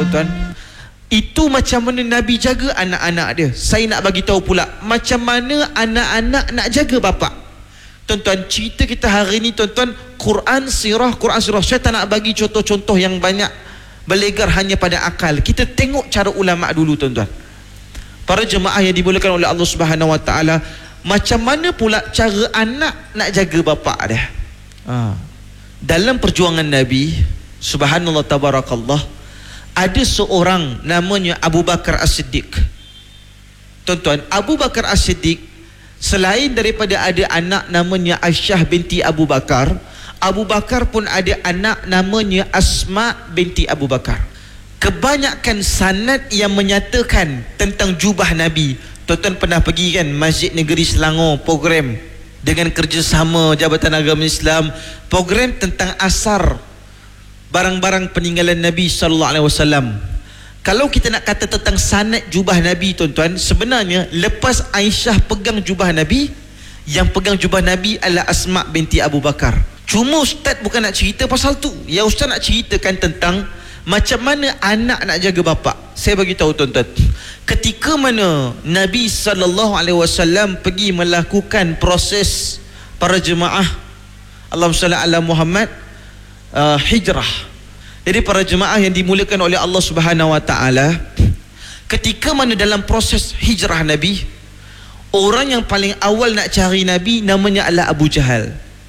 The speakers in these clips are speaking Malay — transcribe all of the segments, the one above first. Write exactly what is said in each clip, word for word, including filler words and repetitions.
tuan-tuan. Itu macam mana Nabi jaga anak-anak dia. Saya nak bagi tahu pula macam mana anak-anak nak jaga bapa. Tuan-tuan, cerita kita hari ni tuan-tuan, Quran sirah, Quran sirah. Saya tak nak bagi contoh-contoh yang banyak berlegar hanya pada akal. Kita tengok cara ulama dulu tuan-tuan. Para jemaah yang dimuliakan oleh Allah Subhanahu Wa Taala, macam mana pula cara anak nak jaga bapa dia? Ha. Dalam perjuangan Nabi, subhanallah tabarakallah, ada seorang namanya Abu Bakar As-Siddiq. Tuan-tuan, Abu Bakar As-Siddiq selain daripada ada anak namanya Aisyah binti Abu Bakar, Abu Bakar pun ada anak namanya Asma binti Abu Bakar. Kebanyakan sanad yang menyatakan tentang jubah Nabi. Tuan-tuan pernah pergi kan Masjid Negeri Selangor, program dengan kerjasama Jabatan Agama Islam, program tentang asar barang-barang peninggalan Nabi sallallahu alaihi wasallam. Kalau kita nak kata tentang sanad jubah Nabi tuan-tuan, sebenarnya lepas Aisyah pegang jubah Nabi, yang pegang jubah Nabi adalah Asma binti Abu Bakar. Cuma ustaz bukan nak cerita pasal tu. Ya, ustaz nak ceritakan tentang macam mana anak nak jaga bapa. Saya bagi tahu tuan-tuan, ketika mana Nabi sallallahu alaihi wasallam pergi melakukan proses para jemaah, Allahumma salli ala Muhammad, uh, hijrah. Jadi para jemaah yang dimuliakan oleh Allah Subhanahu Wa Taala, ketika mana dalam proses hijrah Nabi, orang yang paling awal nak cari Nabi namanya adalah Abu Jahal.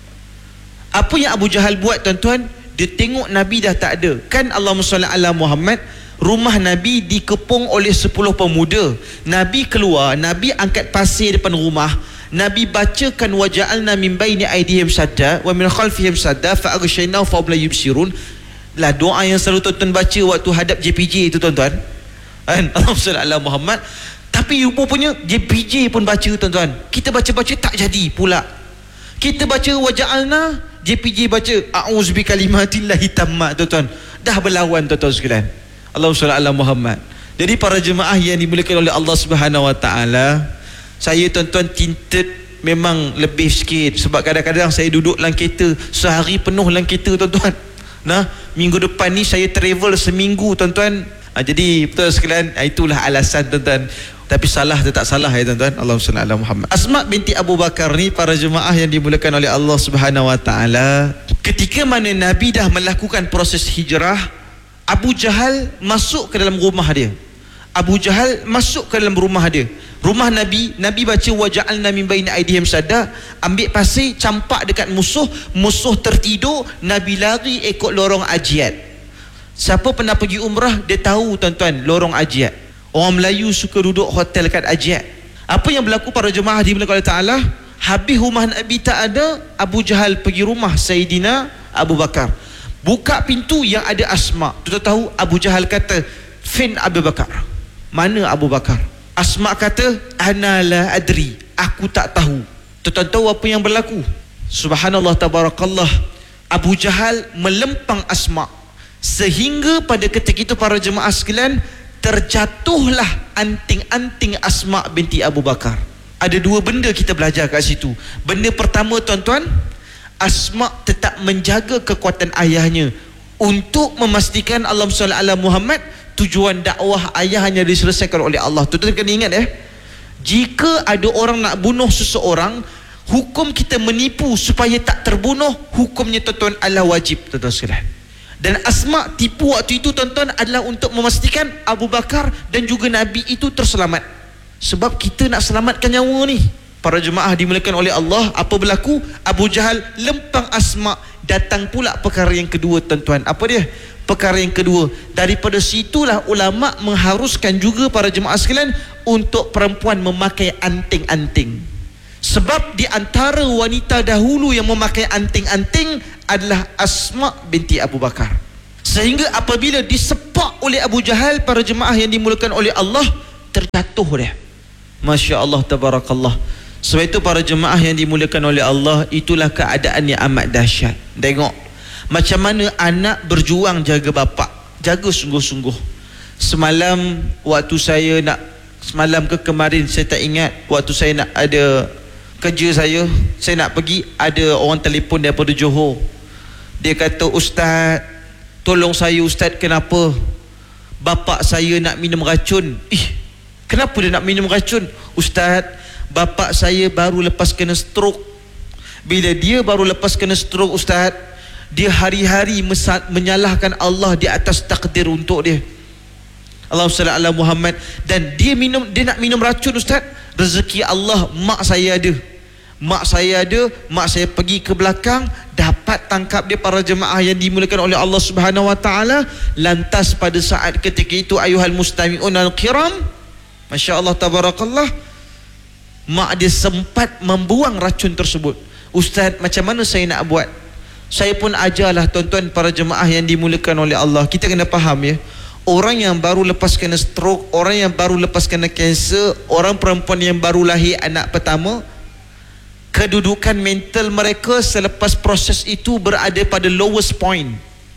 Apa yang Abu Jahal buat tuan-tuan? Dia tengok Nabi dah tak ada. Kan Allahumma salli ala Muhammad, rumah Nabi dikepung oleh sepuluh pemuda. Nabi keluar, Nabi angkat pasir depan rumah, Nabi bacakan waja'alna min baini aydihim sadda wa min khalfihim sadda fa aghshaynahu fa hum la yubsirun. Lah doa yang selalu tuan-tuan baca waktu hadap J P J itu tuan-tuan. Kan Allahumma salli ala Muhammad. Tapi rupanya J P J pun baca tuan-tuan. Kita baca-baca tak jadi pula. Kita baca waja'alna, J P J baca a'udzu bikalimatillahi tammat tuan-tuan. Dah berlawan tuan-tuan sekalian. Allahumma salli ala Muhammad. Jadi para jemaah yang dimuliakan oleh Allah Subhanahu Wa Taala, saya tuan-tuan tinted memang lebih sikit sebab kadang-kadang saya duduk dalam kereta sehari penuh dalam kereta tuan-tuan. Nah, minggu depan ni saya travel seminggu tuan-tuan. Ha, jadi betul sekalian, itulah alasan tuan-tuan. Tapi salah tetap salah ya tuan-tuan. Allahumma salli ala Muhammad. Asma binti Abu Bakar ni para jemaah yang dimuliakan oleh Allah Subhanahu Wa Taala, ketika mana Nabi dah melakukan proses hijrah, Abu Jahal masuk ke dalam rumah dia. Abu Jahal masuk ke dalam rumah dia. Rumah Nabi, Nabi baca waja'alna min baini aydihim sadda, ambil pasir campak dekat musuh, musuh tertidur, Nabi lari ikut lorong Ajiat. Siapa pernah pergi umrah dia tahu tuan-tuan lorong Ajiat. Orang Melayu suka duduk hotel kat Ajiat. Apa yang berlaku para jemaah dimuliakan oleh Taala, habis rumah Nabi tak ada, Abu Jahal pergi rumah Sayyidina Abu Bakar. Buka pintu yang ada Asma. Tuan tahu Abu Jahal kata, "Fin Abu Bakar." Mana Abu Bakar? Asma kata, "Ana la adri." Aku tak tahu. Tuan tahu apa yang berlaku? Subhanallah tabarakallah. Abu Jahal melempang Asma sehingga pada ketika itu para jemaah sekalian, terjatuhlah anting-anting Asma binti Abu Bakar. Ada dua benda kita belajar kat situ. Benda pertama tuan-tuan, Asma tetap menjaga kekuatan ayahnya untuk memastikan Allahumma shalli ala Muhammad, tujuan dakwah ayahnya diselesaikan oleh Allah. Tuan-tuan kena ingat eh, jika ada orang nak bunuh seseorang, hukum kita menipu supaya tak terbunuh, hukumnya tuan-tuan adalah wajib tuan-tuan sekalian. Dan Asma tipu waktu itu tuan-tuan adalah untuk memastikan Abu Bakar dan juga Nabi itu terselamat. Sebab kita nak selamatkan nyawa ni. Para jemaah dimuliakan oleh Allah, apa berlaku? Abu Jahal lempang Asma. Datang pula perkara yang kedua tuan-tuan. Apa dia? Perkara yang kedua, daripada situlah ulama mengharuskan juga para jemaah sekalian untuk perempuan memakai anting-anting. Sebab di antara wanita dahulu yang memakai anting-anting adalah Asma binti Abu Bakar. Sehingga apabila disepak oleh Abu Jahal, para jemaah yang dimuliakan oleh Allah, terjatuh dia. Masya Allah tabarakallah. Sebab itu para jemaah yang dimuliakan oleh Allah, itulah keadaan yang amat dahsyat. Tengok macam mana anak berjuang jaga bapa, jaga sungguh-sungguh. Semalam waktu saya nak, semalam ke kemarin saya tak ingat, waktu saya nak ada kerja saya, saya nak pergi, ada orang telefon daripada Johor. Dia kata, "Ustaz, tolong saya Ustaz, kenapa Bapa saya nak minum racun. Ih, kenapa dia nak minum racun? Ustaz, bapa saya baru lepas kena stroke. Bila dia baru lepas kena stroke, Ustaz, dia hari-hari menyalahkan Allah di atas takdir untuk dia. Allahumma salli ala Muhammad. Dan dia minum, dia nak minum racun, Ustaz. Rezeki Allah, mak saya ada. Mak saya ada, mak saya pergi ke belakang, dapat tangkap dia, para jemaah yang dimuliakan oleh Allah Subhanahu wa taala. Lantas pada saat ketika itu, ayuhal mustami'un al-kiram, masya-Allah tabarakallah, mak dia sempat membuang racun tersebut. Ustaz, macam mana saya nak buat? Saya pun ajarlah tuan-tuan para jemaah yang dimuliakan oleh Allah. Kita kena faham ya, orang yang baru lepas kena stroke, orang yang baru lepas kena kanser, orang perempuan yang baru lahir anak pertama, kedudukan mental mereka selepas proses itu berada pada lowest point,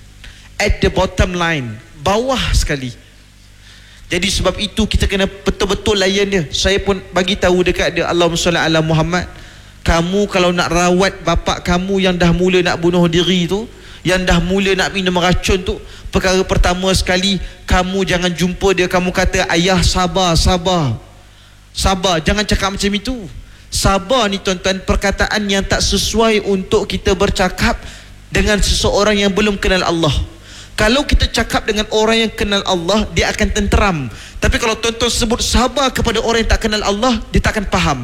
at the bottom line, bawah sekali. Jadi sebab itu kita kena betul-betul layan dia. Saya pun bagi tahu dekat dia, Allahumma shalli ala Muhammad, kamu kalau nak rawat bapak kamu yang dah mula nak bunuh diri tu, yang dah mula nak minum racun tu, perkara pertama sekali, kamu jangan jumpa dia, kamu kata, ayah sabar, sabar, sabar. Jangan cakap macam itu. Sabar ni tuan-tuan, perkataan yang tak sesuai untuk kita bercakap dengan seseorang yang belum kenal Allah. Kalau kita cakap dengan orang yang kenal Allah, dia akan tenteram. Tapi kalau tuan-tuan sebut sabar kepada orang yang tak kenal Allah, dia tak akan faham.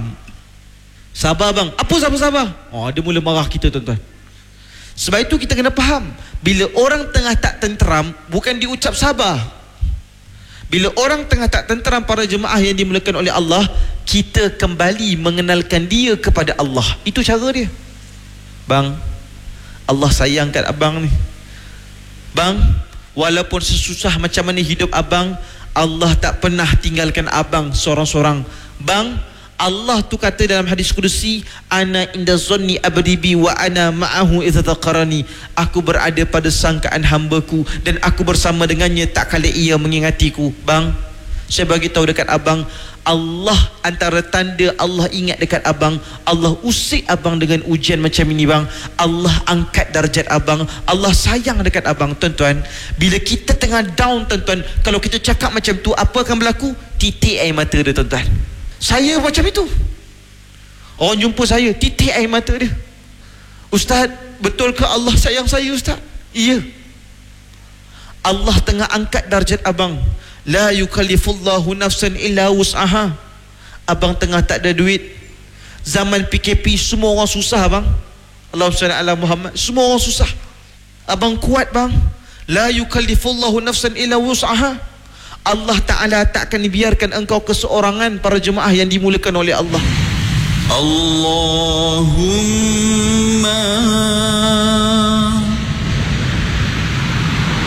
Sabar bang, apa sabar-sabar? Oh, dia mula marah kita tuan-tuan. Sebab itu kita kena faham, bila orang tengah tak tenteram, bukan diucap sabar. Bila orang tengah tak tenteram, para jemaah yang dimuliakan oleh Allah, kita kembali mengenalkan dia kepada Allah. Itu cara dia. Bang, Allah sayang kat abang ni. Bang, walaupun sesusah macam mana hidup abang, Allah tak pernah tinggalkan abang seorang-seorang. Bang, Allah tu kata dalam hadis kudusi, ana inda zanni abdi bi wa ana ma'ahu idza taqarani. Aku berada pada sangkaan hamba-Ku dan aku bersama dengannya tak kala ia mengingatiku. Bang, saya bagi tahu dekat abang, Allah, antara tanda Allah ingat dekat abang, Allah usik abang dengan ujian macam ini bang. Allah angkat darjat abang, Allah sayang dekat abang. Tuan-tuan, bila kita tengah down tuan-tuan, kalau kita cakap macam tu, apa akan berlaku? Titik air mata dia tuan-tuan. Saya macam itu. Orang jumpa saya, titik air mata dia. Ustaz, betul ke Allah sayang saya Ustaz? Iya. Allah tengah angkat darjat abang. La yukallifullahu nafsan illa wus'aha. Abang tengah tak ada duit. Zaman P K P semua orang susah bang. Allahumma shalli ala Muhammad. Semua orang susah. Abang kuat bang. La yukallifullahu nafsan illa wus'aha. Allah Ta'ala tak akan dibiarkan engkau keseorangan, para jemaah yang dimuliakan oleh Allah. Allahumma